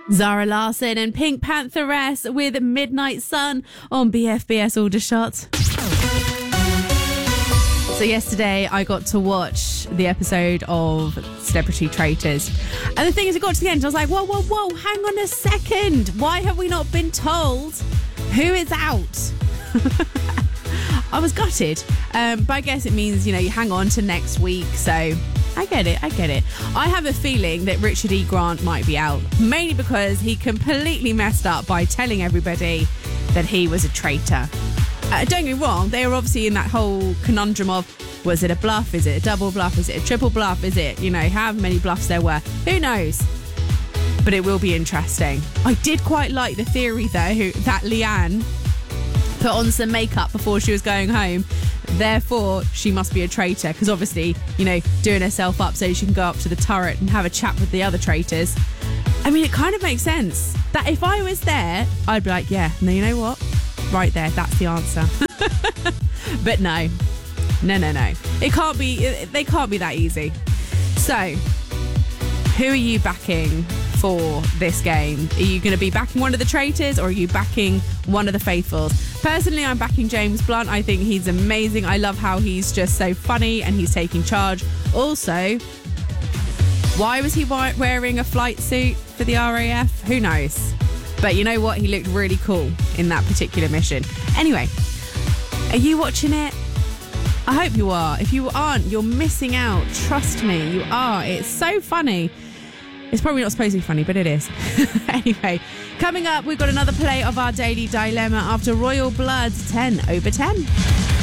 Zara Larsson and Pink Pantheress with Midnight Sun on BFBS Aldershot. So yesterday I got to watch the episode of Celebrity Traitors. And the thing is, I got to the end, I was like, whoa, hang on a second. Why have we not been told who is out? I was gutted. But I guess it means, you hang on to next week. So I get it. I have a feeling that Richard E. Grant might be out, mainly because he completely messed up by telling everybody that he was a traitor. Don't get me wrong, they were obviously in that whole conundrum of, was it a bluff? Is it a double bluff? Is it a triple bluff? Is it, however many bluffs there were? Who knows? But it will be interesting. I did quite like the theory, though, that Leanne put on some makeup before she was going home. Therefore, she must be a traitor because obviously, doing herself up so she can go up to the turret and have a chat with the other traitors. I mean, it kind of makes sense that if I was there, I'd be like, yeah, no, you know what? Right there, that's the answer. But no. It can't be, they can't be that easy. So, who are you backing for this game? Are you going to be backing one of the traitors or are you backing one of the faithfuls? Personally, I'm backing James Blunt. I think he's amazing. I love how he's just so funny and he's taking charge. Also, why was he wearing a flight suit for the RAF? Who knows? But you know what? He looked really cool in that particular mission. Anyway, are you watching it? I hope you are. If you aren't, you're missing out. Trust me, you are. It's so funny. It's probably not supposed to be funny, but it is. Anyway, coming up, we've got another play of our Daily Dilemma after Royal Blood 10 over 10.